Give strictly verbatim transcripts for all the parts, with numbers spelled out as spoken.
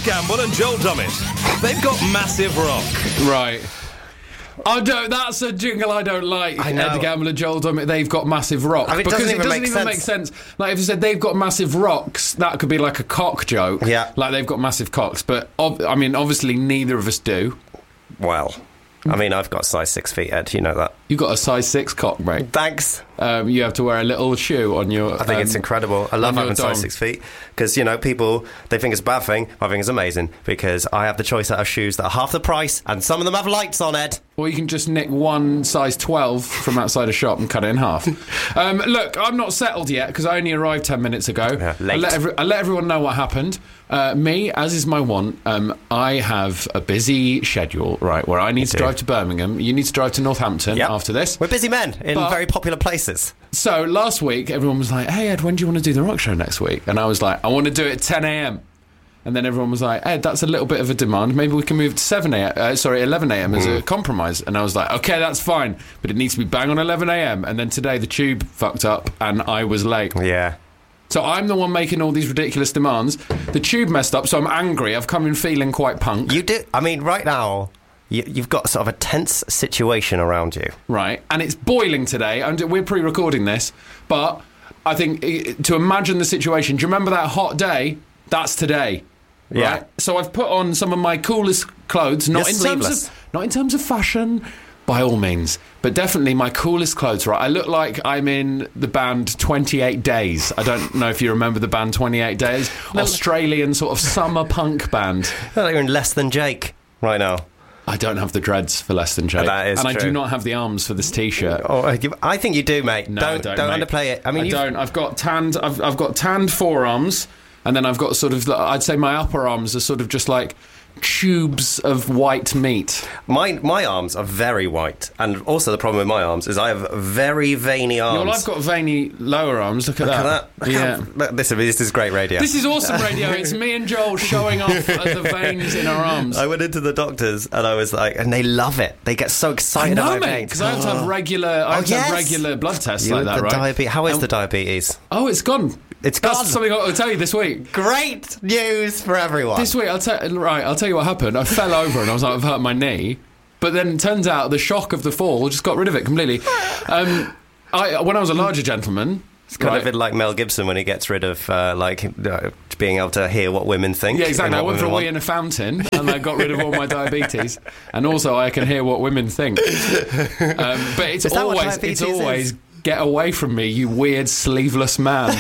Gamble and Joel Dommett. They've got massive rock. Right. I don't. That's a jingle I don't like. I know. Ed Gamble and Joel Dommett, they've got massive rock. I mean, it because doesn't even it doesn't make even sense. make sense. Like, if you said they've got massive rocks, that could be like a cock joke. Yeah. Like, they've got massive cocks. But, ob- I mean, obviously, neither of us do. Well, I mean, I've got size six feet, Ed. You know that. You've got a size six cock, mate. Thanks. Um, you have to wear a little shoe on your... I think um, it's incredible. I love on your having size dong. six feet because, you know, people, they think it's a bad thing. I think it's amazing because I have the choice out of shoes that are half the price and some of them have lights on, Ed. Or you can just nick one size twelve from outside a shop and cut it in half. um, look, I'm not settled yet because I only arrived ten minutes ago. Yeah, late. I let, every, I let everyone know what happened. Uh, me, as is my wont, um, I have a busy schedule, right, where I need to do. drive to Birmingham. You need to drive to Northampton Yep. after this. We're busy men in But- very popular places. So last week, everyone was like, hey, Ed, when do you want to do the rock show next week? And I was like, I want to do it at ten a.m. And then everyone was like, Ed, that's a little bit of a demand. Maybe we can move to seven a.m. Uh, sorry, eleven a.m. as a compromise. And I was like, okay, that's fine. But it needs to be bang on eleven a.m. And then today the tube fucked up and I was late. Yeah. So I'm the one making all these ridiculous demands. The tube messed up, so I'm angry. I've come in feeling quite punk. You do. I mean, right now, you, you've got sort of a tense situation around you. Right, and it's boiling today. And we're pre-recording this, but I think eh, to imagine the situation. Do you remember that hot day? That's today. Right? Yeah. So I've put on some of my coolest clothes, not You're in sleeveless. terms of not in terms of fashion, by all means, but definitely my coolest clothes. Right, I look like I'm in the band twenty-eight Days. I don't know if you remember the band twenty-eight Days, Australian sort of summer punk band. Well, you're in Less Than Jake right now. I don't have the dreads for Less Than Jake, That is and I true. do not have the arms for this T-shirt. Oh, I give- I think you do, mate. No, don't I don't, don't, mate. underplay it. I mean, I you've- don't. I've got tanned. I've I've got tanned forearms, and then I've got sort of. I'd say my upper arms are sort of just like tubes of white meat. My my arms are very white, and also the problem with my arms is I have very veiny arms. Yeah, well, I've got veiny lower arms. Look at Look that. at that. Look Yeah. how- look, this, this is great radio. This is awesome radio. It's me and Joel showing off the veins in our arms. I went into the doctors and I was like, and they love it. They get so I excited know, about mate, veins. because I have to have regular. I have Oh, to have yes. regular blood tests You like with that, the right? diabetes. How is And- the diabetes? Oh, it's gone. It's That's gone. something I'll tell you this week. Great news for everyone. This week, I'll tell right. I'll tell you what happened. I fell over and I was like, I've hurt my knee. But then it turns out the shock of the fall just got rid of it completely. Um, I when I was a larger gentleman, It's kind right, of a bit like Mel Gibson when he gets rid of uh, like uh, being able to hear what women think. yeah, exactly. and I what went for a women wee in a fountain and I got rid of all my diabetes, and also I can hear what women think. Um, but it's Is that what always diabetes it's always is? get away from me, you weird sleeveless man.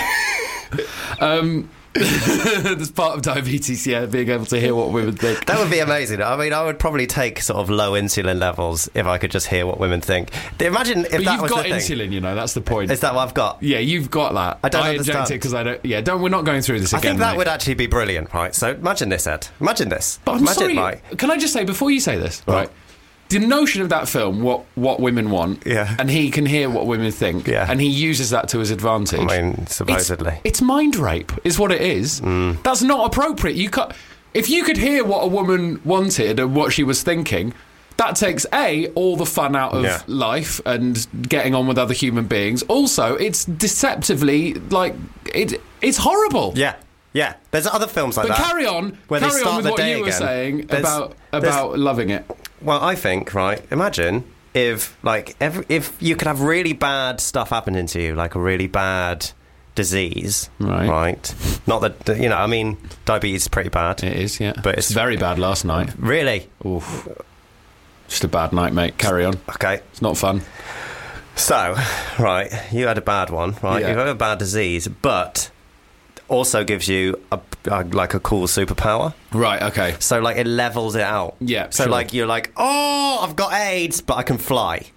um, That's part of diabetes, yeah, being able to hear what women think. That would be amazing. I mean, I would probably take sort of low insulin levels if I could just hear what women think. Imagine if But that you've was got the thing. insulin, you know, that's the point. Is that what I've got? Yeah, you've got that. I don't I understand. inject it because I don't. Yeah, don't. We're not going through this I again. think that mate. would actually be brilliant, right? So imagine this, Ed. Imagine this. But I'm imagine, sorry. right? Can I just say before you say this, right? The notion of that film, what what women want, Yeah. and he can hear what women think, Yeah. and he uses that to his advantage. I mean, supposedly. It's, it's mind rape, is what it is. Mm. That's not appropriate. You can't, if you could hear what a woman wanted and what she was thinking, that takes A, all the fun out of Yeah. life and getting on with other human beings. Also, it's deceptively, like, it, it's horrible. Yeah. Yeah. There's other films like But that. carry on, where they carry on start with the what day you were again. saying There's- about there's- about loving it. Well, I think, right, imagine if, like, every, if you could have really bad stuff happening to you, like a really bad disease, Right. right? Not that, you know, I mean, diabetes is pretty bad. It is, yeah. But it's- very bad last night. Really? Oof. Just a bad night, mate. Carry on. Okay. It's not fun. So, right, you had a bad one, right? Yeah. You've had a bad disease, but also gives you a, a, like a cool superpower. Right, okay. So, like, it levels it out. Yeah, So, sure. like, you're like, oh, I've got AIDS, but I can fly.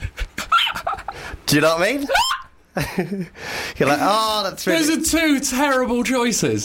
Do you know what I mean? You're like, oh, that's really... Those are two terrible choices.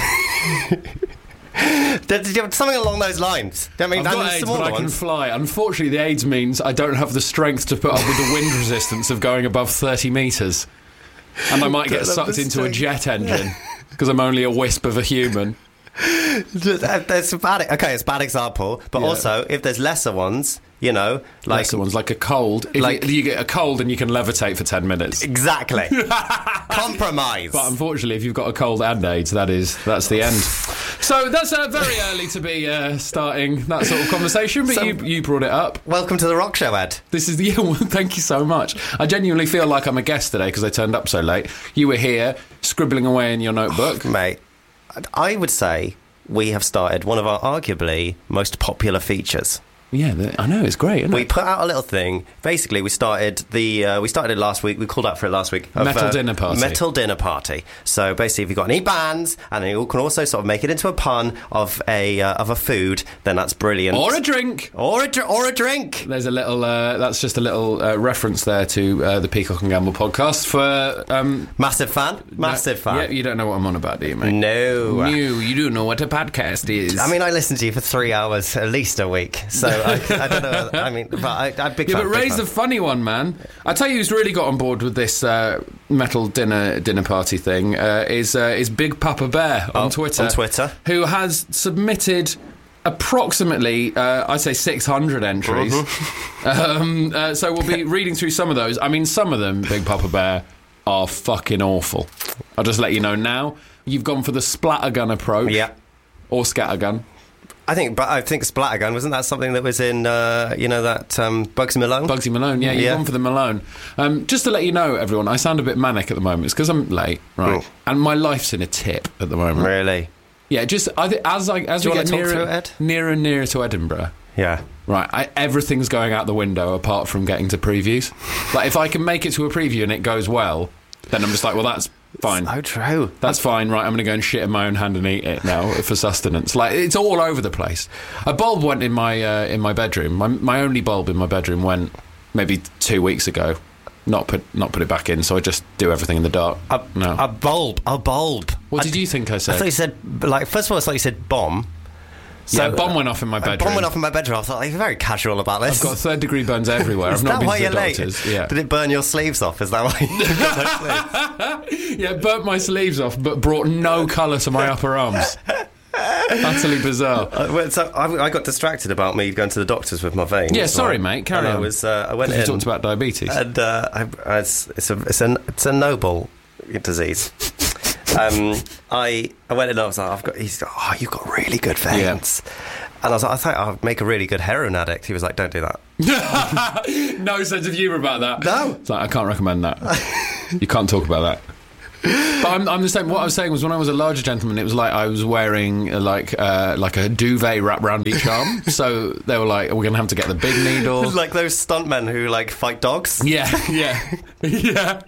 There's something along those lines. I mean, I've and got the AIDS, smaller but I can ones. fly. Unfortunately, the AIDS means I don't have the strength to put up with the wind resistance of going above thirty metres. And I might get Don't have sucked the into a strength. jet engine because I'm only a wisp of a human. That's a bad... Okay, it's a bad example. But Yeah. also, if there's lesser ones, you know, like... Lesser ones, like a cold. If Like- you, you get a cold and you can levitate for ten minutes. Exactly. Compromise. But unfortunately, if you've got a cold and AIDS, that is that's the end. So that's uh, very early to be uh, starting that sort of conversation, but So- you, you brought it up. Welcome to the Rock Show, Ed. This is the... Yeah, well, thank you so much. I genuinely feel like I'm a guest today because I turned up so late. You were here, scribbling away in your notebook. Mate, I would say we have started one of our arguably most popular features. Yeah, the, I know, it's great, isn't We it? put out a little thing. Basically, we started the uh, we started it last week. We called out for it last week. of, Metal dinner party. Metal dinner party. So basically, if you've got any bands, and you can also sort of make it into a pun of a uh, of a food, then that's brilliant. Or a drink. or a dr- or a drink. There's a little... Uh, that's just a little uh, reference there to uh, the Peacock and Gamble podcast for... Um, Massive fan. Massive fan. Yeah, you don't know what I'm on about, do you, mate? No. No, you don't know what a podcast is. I mean, I listen to you for three hours at least a week, so I, I don't know. I mean, but I, I'm big Yeah, fan. but big Ray's fan. the funny one, man. I tell you, who's really got on board with this uh, metal dinner dinner party thing uh, is uh, is Big Papa Bear on Oh, Twitter. on Twitter. Who has submitted approximately, uh, I'd say, six hundred entries. um, uh, so we'll be reading through some of those. I mean, some of them, Big Papa Bear, are fucking awful. I'll just let you know now. You've gone for the splattergun approach. Yeah. Or scattergun. I think, but I think Splattergun, wasn't that something that was in, uh, you know, that um, Bugsy Malone? Bugsy Malone, yeah, you've Yeah. gone for the Malone. Um, just to let you know, everyone, I sound a bit manic at the moment. It's because I'm late, right? Mm. And my life's in a tip at the moment. Really? Yeah, just I think as I as Do we you get wanna talk nearer, through it, Ed? nearer and nearer to Edinburgh, Yeah. right? I, everything's going out the window apart from getting to previews. Like if I can make it to a preview and it goes well, then I'm just like, well, that's fine. Oh, true. That's fine, right? I'm going to go and shit in my own hand and eat it now for sustenance. Like it's all over the place. A bulb went in my uh, in my bedroom. My my only bulb in my bedroom went maybe two weeks ago. Not put not put it back in. So I just do everything in the dark. A, no. a bulb. A bulb. what I, did you think I I said? thought you said, like, first of all, I thought you said bomb. yeah, a bomb went off in my A bedroom. bomb went off in my bedroom. I thought, like, you're very casual about this. I've got third degree burns everywhere. Is I've not that been why to you're the late? doctors. Yeah. Did it burn your sleeves off? Is that why you got those sleeves? Yeah, burnt my sleeves off, but brought no colour to my upper arms. Utterly bizarre. Uh, well, so I, I got distracted about me going to the doctors with my veins. Yeah, sorry, right? mate. Carry and on. I was. Uh, I went You in. talked about diabetes. And uh, I, I, it's, it's a it's a it's a noble disease. um, I I went in and I was like, I've got. He's like, oh, you've got really good veins. And I was like, I thought I'd make a really good heroin addict. He was like, don't do that. No sense of humour about that. No. It's like, I can't recommend that. You can't talk about that. But I'm, I'm the same. What I was saying was when I was a larger gentleman, it was like I was wearing uh, like uh, like a duvet wrapped around each arm. So they were like, we're going to have to get the big needle. Like those stuntmen who like fight dogs. Yeah, yeah, yeah.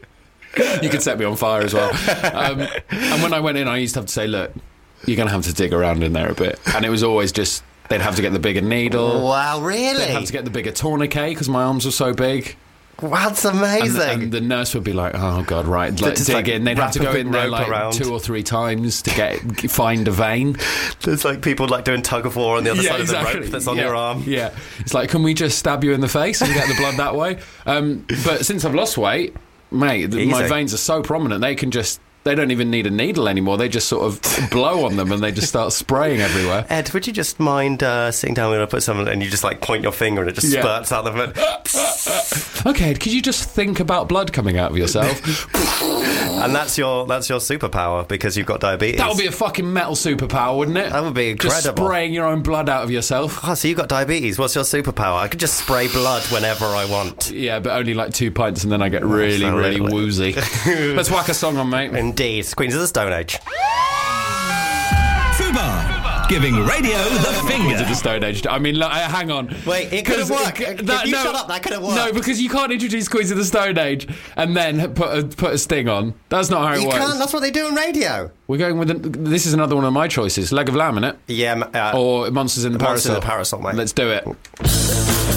You could set me on fire as well. Um, and when I went in, I used to have to say, look, you're going to have to dig around in there a bit. And it was always just, they'd have to get the bigger needle. Wow, really? They'd have to get the bigger tourniquet because my arms were so big. Wow, that's And, amazing. and the nurse would be like, oh, God, right, like, just, dig like, in. They'd have wrap to a go big in there rope like around. two or three times to get find a vein. There's like people like doing tug of war on the other side of the rope that's on yeah. your arm. Yeah. It's like, can we just stab you in the face and get the blood that way? Um, but since I've lost weight, mate, th- my Easy. veins are so prominent, they can just... They don't even need a needle anymore. They just sort of blow on them and they just start spraying everywhere. Ed, would you just mind uh, sitting down when I put something and you just like point your finger and it just Yeah. spurts out of it? Okay, could you just think about blood coming out of yourself? And that's your that's your superpower because you've got diabetes. That would be a fucking metal superpower, wouldn't it? That would be Just incredible. spraying your own blood out of yourself. Oh, so you've got diabetes. What's your superpower? I could just spray blood whenever I want. Yeah, but only like two pints and then I get really, so really little. woozy. Let's whack a song on, mate. Indeed. Queens of the Stone Age. Fubar, giving radio the Queens of finger. the Stone Age. I mean, look, uh, hang on. Wait, it could have 'Cause worked. it- If you shut up, that could have worked. No, because you can't introduce Queens of the Stone Age and then put a, put a sting on. That's not how it You works. can't. That's what they do on radio. We're going with... An, this is another one of my choices. Leg of Lamb, innit? Yeah. Uh, Or Monsters in the Monsters Parasol. in the Parasol, mate. Let's do it.